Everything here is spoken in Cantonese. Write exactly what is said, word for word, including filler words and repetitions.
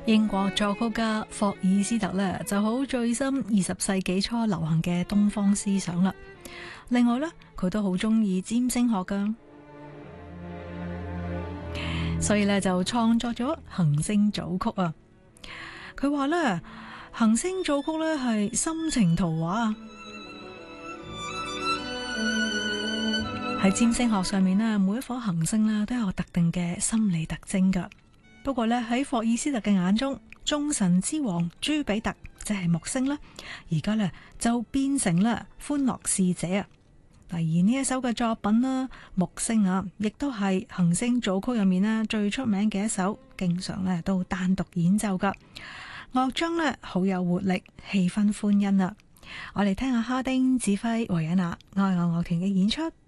英國作曲家霍爾斯特呢就好醉心二十世紀初流行嘅東方思想啦。另外呢，佢都好中意占星學噶，所以呢就創作咗行星組曲啊。佢話呢，行星組曲呢係心情圖畫。喺占星學上面呢，每一顆行星呢都有特定嘅心理特徵噶。不過咧，喺霍爾斯特嘅眼中，眾神之王朱比特即係木星啦，而家咧就變成啦歡樂使者啊！而呢一首嘅作品啦，木星啊，亦都係行星組曲入面咧最出名嘅一首，經常咧都單獨演奏噶。樂章咧好有活力，氣氛歡欣啊！我哋聽下哈丁指揮維也納愛樂樂團嘅演出。